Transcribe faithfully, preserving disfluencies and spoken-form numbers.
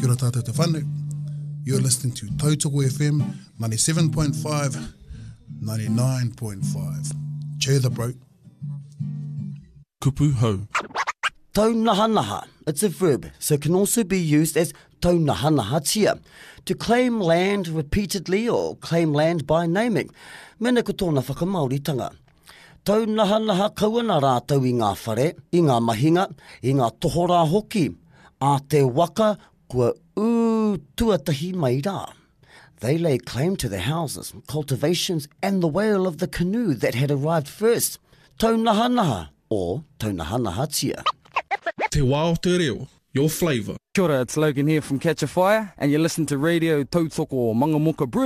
Kia ora tātou te whanu. You're listening to Tautoko F M ninety-seven point five, ninety-nine point five. Cheer the bro. Kupu hau. Taunahanaha. It's a verb, so it can also be used as taunahanaha tia, to claim land repeatedly or claim land by naming. Mena ko tōna whakamaoritanga. Taunahanaha kawana rātau i ngā whare, i ngā mahinga, i ngā tohora hoki, a te waka kua ū tuatahi mai rā. They lay claim to their houses, cultivations and the whale of the canoe that had arrived first. Taunahanaha or taunahanaha tia. Te wā o te reo, your flavour. Kia ora, it's Logan here from Catch a Fire, and you listen to Radio Tautoko o Mangamoka Brew.